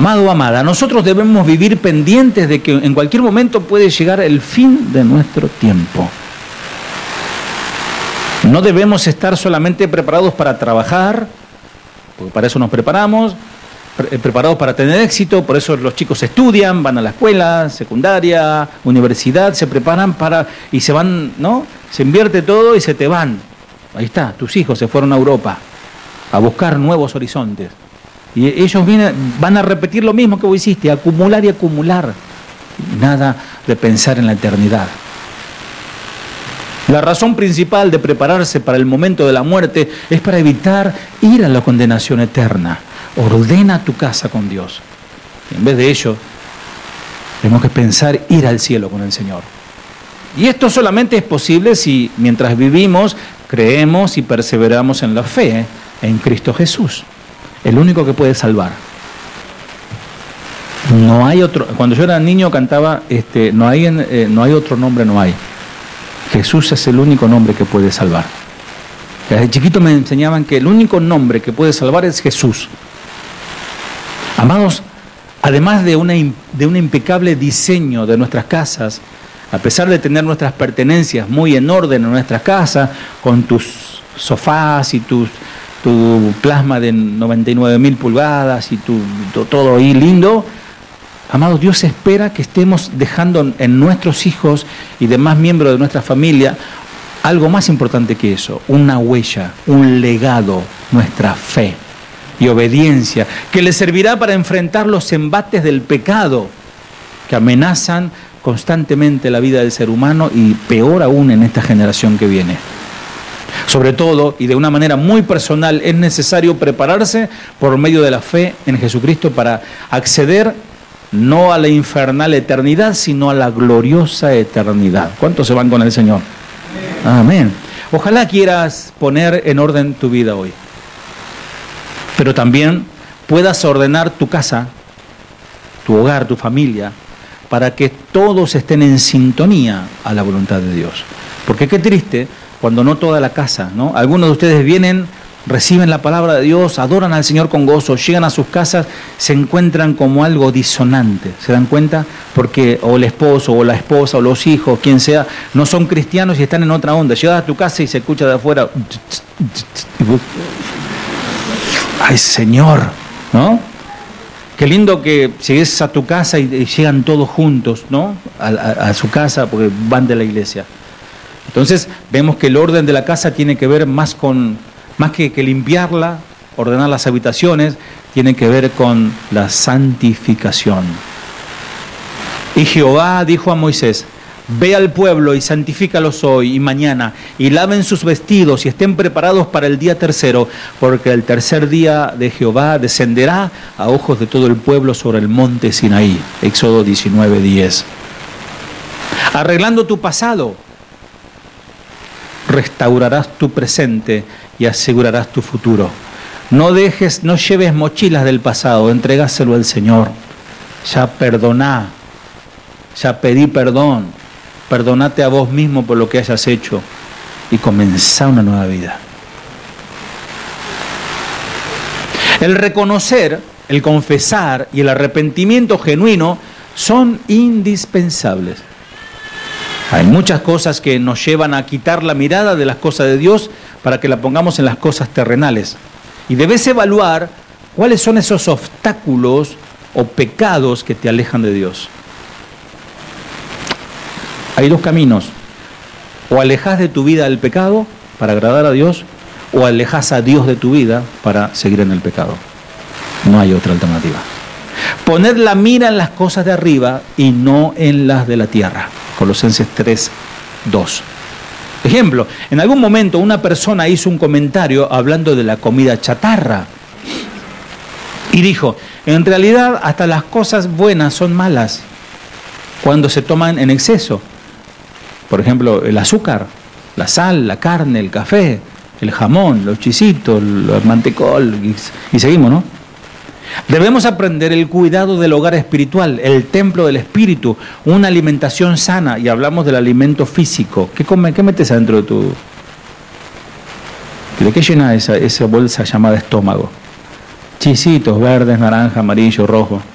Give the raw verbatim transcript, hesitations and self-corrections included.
Amado o amada, nosotros debemos vivir pendientes de que en cualquier momento puede llegar el fin de nuestro tiempo. No debemos estar solamente preparados para trabajar, porque para eso nos preparamos, pre- preparados para tener éxito, por eso los chicos estudian, van a la escuela, secundaria, universidad, se preparan para, y se van, ¿no? Se invierte todo y se te van. Ahí está, tus hijos se fueron a Europa a buscar nuevos horizontes. Y ellos vienen, van a repetir lo mismo que vos hiciste, acumular y acumular. Nada de pensar en la eternidad. La razón principal de prepararse para el momento de la muerte es para evitar ir a la condenación eterna. Ordena tu casa con Dios. En vez de ello, tenemos que pensar ir al cielo con el Señor. Y esto solamente es posible si, mientras vivimos, creemos y perseveramos en la fe en Cristo Jesús. El único que puede salvar. No hay otro. Cuando yo era niño cantaba, este, no hay, eh, no hay otro nombre, no hay. Jesús es el único nombre que puede salvar. Desde chiquito me enseñaban que el único nombre que puede salvar es Jesús. Amados, además de, una, de un impecable diseño de nuestras casas, a pesar de tener nuestras pertenencias muy en orden en nuestras casas, con tus sofás y tus tu plasma de noventa y nueve mil pulgadas y tu, tu, todo ahí lindo, amados, Dios espera que estemos dejando en nuestros hijos y demás miembros de nuestra familia algo más importante que eso, una huella, un legado, nuestra fe y obediencia, que les servirá para enfrentar los embates del pecado que amenazan constantemente la vida del ser humano y peor aún en esta generación que viene. Sobre todo, y de una manera muy personal, es necesario prepararse por medio de la fe en Jesucristo para acceder no a la infernal eternidad, sino a la gloriosa eternidad. ¿Cuántos se van con el Señor? Amén. Amén. Ojalá quieras poner en orden tu vida hoy, pero también puedas ordenar tu casa, tu hogar, tu familia, para que todos estén en sintonía a la voluntad de Dios. Porque qué triste cuando no toda la casa, ¿no? Algunos de ustedes vienen, reciben la palabra de Dios, adoran al Señor con gozo, llegan a sus casas, se encuentran como algo disonante, ¿se dan cuenta? Porque o el esposo o la esposa o los hijos, quien sea, no son cristianos y están en otra onda. Llegas a tu casa y se escucha de afuera, ¡ay, Señor! ¿No? Qué lindo que llegues a tu casa y, y llegan todos juntos, ¿no? A, a, a su casa porque van de la iglesia. Entonces vemos que el orden de la casa tiene que ver más con, más que, que limpiarla, ordenar las habitaciones, tiene que ver con la santificación. Y Jehová dijo a Moisés: ve al pueblo y santifícalos hoy y mañana, y laven sus vestidos y estén preparados para el día tercero, porque el tercer día de Jehová descenderá a ojos de todo el pueblo sobre el monte Sinaí. Éxodo diecinueve diez. Arreglando tu pasado, restaurarás tu presente y asegurarás tu futuro. No dejes, no lleves mochilas del pasado, entregáselo al Señor. Ya perdoná, ya pedí perdón, perdonate a vos mismo por lo que hayas hecho y comenzá una nueva vida. El reconocer, el confesar y el arrepentimiento genuino son indispensables. Hay muchas cosas que nos llevan a quitar la mirada de las cosas de Dios para que la pongamos en las cosas terrenales. Y debes evaluar cuáles son esos obstáculos o pecados que te alejan de Dios. Hay dos caminos. O alejas de tu vida el pecado para agradar a Dios, o alejas a Dios de tu vida para seguir en el pecado. No hay otra alternativa. Poner la mira en las cosas de arriba y no en las de la tierra. Colosenses tres, dos. Ejemplo, en algún momento una persona hizo un comentario hablando de la comida chatarra y dijo: en realidad hasta las cosas buenas son malas cuando se toman en exceso. Por ejemplo, el azúcar, la sal, la carne, el café, el jamón, los chisitos, el mantecol, y, y seguimos, ¿no? Debemos aprender el cuidado del hogar espiritual, el templo del espíritu, una alimentación sana, y hablamos del alimento físico. ¿Qué, come, qué metes adentro de tu...? ¿De qué llena esa, esa bolsa llamada estómago? Chisitos verdes, naranja, amarillo, rojo.